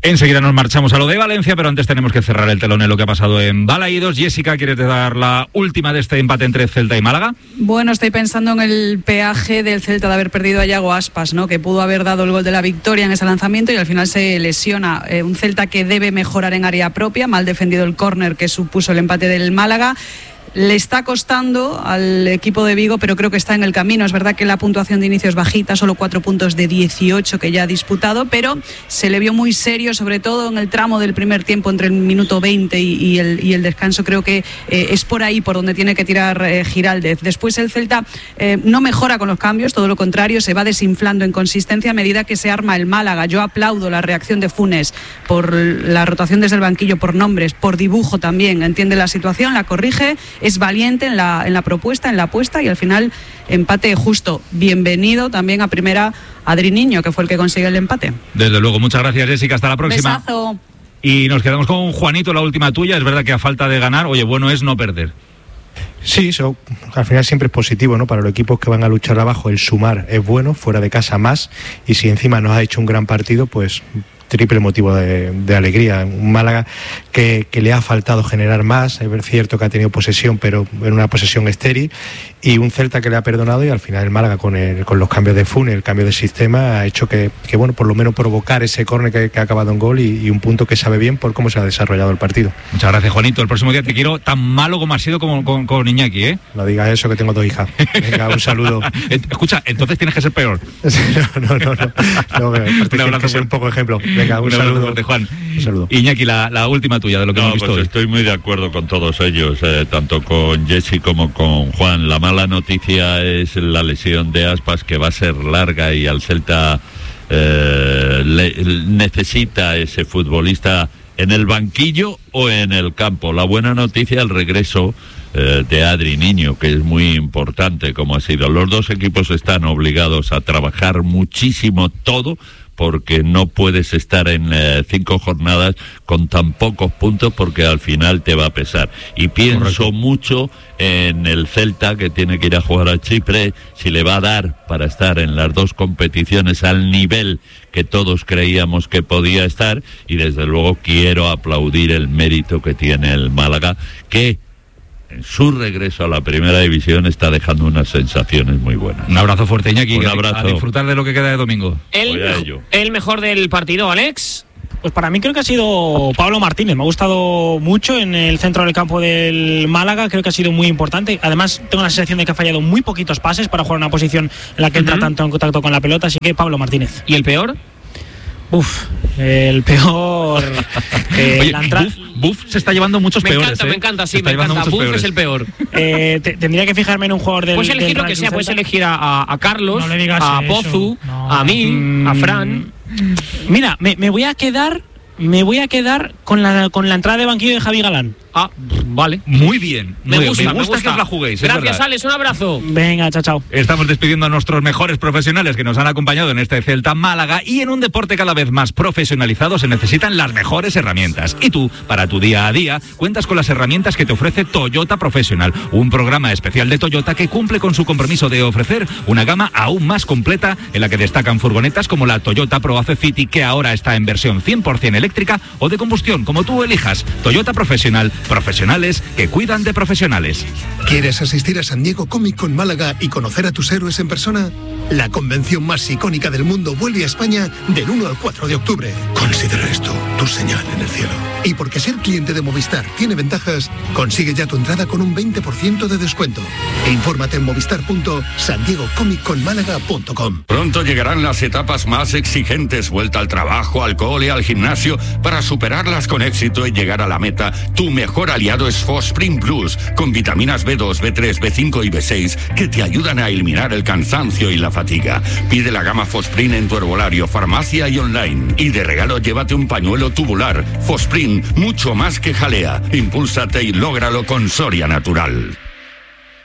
Enseguida nos marchamos a lo de Valencia, pero antes tenemos que cerrar el telón en lo que ha pasado en Balaídos. Jessica, ¿quieres dar la última de este empate entre Celta y Málaga? Bueno, estoy pensando en el peaje del Celta de haber perdido a Yago Aspas, ¿no? Que pudo haber dado el gol de la victoria en ese lanzamiento y al final se lesiona. Un Celta que debe mejorar en área propia, mal defendido el córner que supuso el empate del Málaga. Le está costando al equipo de Vigo, pero creo que está en el camino. Es verdad que la puntuación de inicio es bajita, solo 4 puntos de 18 que ya ha disputado, pero se le vio muy serio, sobre todo en el tramo del primer tiempo, entre el minuto 20 y el descanso. Creo que es por ahí por donde tiene que tirar Giraldez. Después el Celta no mejora con los cambios, todo lo contrario, se va desinflando en consistencia a medida que se arma el Málaga. Yo aplaudo la reacción de Funes por la rotación desde el banquillo, por nombres, por dibujo también. Entiende la situación, la corrige, es valiente en la propuesta, en la apuesta, y al final empate justo. Bienvenido también a primera Adri Niño, que fue el que consiguió el empate. Desde luego, muchas gracias, Jessica, hasta la próxima. Besazo. Y nos quedamos con Juanito, la última tuya. Es verdad que a falta de ganar, oye, bueno es no perder. Sí, eso al final siempre es positivo, ¿no? Para los equipos que van a luchar abajo, el sumar es bueno, fuera de casa más, y si encima nos ha hecho un gran partido, pues triple motivo de alegría. Un Málaga que le ha faltado generar más, es cierto que ha tenido posesión, pero en una posesión estéril, y un Celta que le ha perdonado, y al final el Málaga con los cambios de Funes, el cambio de sistema, ha hecho que bueno, por lo menos provocar ese córner que ha acabado en gol, y un punto que sabe bien por cómo se ha desarrollado el partido. Muchas gracias, Juanito. El próximo día te quiero tan malo como has sido con Iñaki, ¿eh? No digas eso, que tengo 2 hijas. Venga, un saludo. Escucha, entonces tienes que ser peor. No, tienes que ser un poco ejemplo. Venga, un saludo. Fuerte, Juan. Un saludo. Iñaki, la última tuya de lo que hemos visto pues hoy. Estoy muy de acuerdo con todos ellos, tanto con Jessy como con Juan. La mala noticia es la lesión de Aspas, que va a ser larga, y al Celta necesita ese futbolista en el banquillo o en el campo. La buena noticia, el regreso de Adri Niño, que es muy importante, como ha sido. Los dos equipos están obligados a trabajar muchísimo todo, porque no puedes estar en 5 jornadas con tan pocos puntos, porque al final te va a pesar. Y pienso mucho en el Celta, que tiene que ir a jugar a Chipre, si le va a dar para estar en las 2 competiciones al nivel que todos creíamos que podía estar, y desde luego quiero aplaudir el mérito que tiene el Málaga, que en su regreso a la primera división está dejando unas sensaciones muy buenas. Un abrazo fuerte, Iñaki. Un abrazo. A disfrutar de lo que queda de domingo. El mejor del partido, Alex. Pues para mí creo que ha sido Pablo Martínez. Me ha gustado mucho en el centro del campo del Málaga. Creo que ha sido muy importante. Además, tengo la sensación de que ha fallado muy poquitos pases para jugar una posición en la que entra tanto en contacto con la pelota. Así que Pablo Martínez. ¿Y el peor? El peor. Oye, Buff se está llevando muchos peores. Me encanta, sí, me encanta. Buff es el peor. Tendría que fijarme en un jugador del. Puedes elegir lo que sea, puedes elegir a Carlos, no le digas a eso. Pozu, a mí, a Fran. Mira, me voy a quedar con la entrada de banquillo de Javi Galán. Ah, vale. Muy bien. Me gusta que os la juguéis. Gracias, Alex, un abrazo. Venga, chao. Estamos despidiendo a nuestros mejores profesionales que nos han acompañado en este Celta Málaga, y en un deporte cada vez más profesionalizado se necesitan las mejores herramientas. Y tú, para tu día a día, cuentas con las herramientas que te ofrece Toyota Professional, un programa especial de Toyota que cumple con su compromiso de ofrecer una gama aún más completa, en la que destacan furgonetas como la Toyota ProAce City, que ahora está en versión 100% eléctrica o de combustión, como tú elijas. Toyota Professional, profesionales que cuidan de profesionales. ¿Quieres asistir a San Diego Comic Con Málaga y conocer a tus héroes en persona? La convención más icónica del mundo vuelve a España del 1 al 4 de octubre. Considera esto tu señal en el cielo. Y porque ser cliente de Movistar tiene ventajas, consigue ya tu entrada con un 20% de descuento. Infórmate en movistar.sandiegocomicconmálaga.com. Pronto llegarán las etapas más exigentes, vuelta al trabajo, al cole, al gimnasio, para superarlas con éxito y llegar a la meta. Tu mejor aliado es Fosprint Plus, con vitaminas B2, B3, B5 y B6 que te ayudan a eliminar el cansancio y la fatiga. Pide la gama Fosprint en tu herbolario, farmacia y online. Y de regalo llévate un pañuelo tubular. Fosprint, mucho más que jalea. Impúlsate y lógralo con Soria Natural.